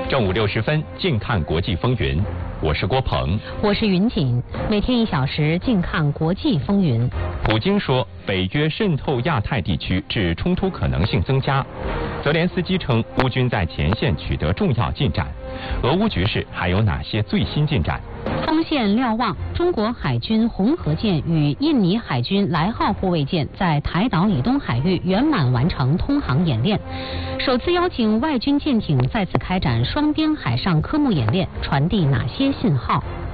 正午6时分，近看国际风云。我是郭鹏， 我是云锦。每天1小时，近看国际风云。 普京说，北约渗透亚太地区致冲突可能性增加。泽连斯基称，乌军在前线取得重要进展。俄乌局势还有哪些最新进展？ 丰县瞭望，中国海军红河舰与印尼海军来号护卫舰在台岛以东海域圆满完成通航演练，首次邀请外军舰艇再次开展双边海上科目演练，传递哪些信号？